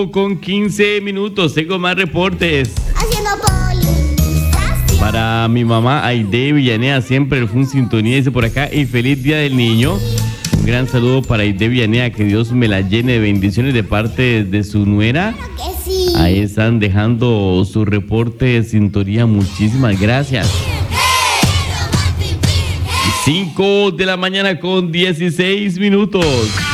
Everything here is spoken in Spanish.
Con 15 minutos, tengo más reportes. Haciendo polinización. Para mi mamá Aide Villanea, siempre el fue en sintonía, dice por acá, y feliz día del niño. Un gran saludo para Aide Villanea, que Dios me la llene de bendiciones de parte de su nuera. Claro que sí. Ahí están dejando su reporte de sintonía, muchísimas gracias. 5 de la mañana con 16 minutos.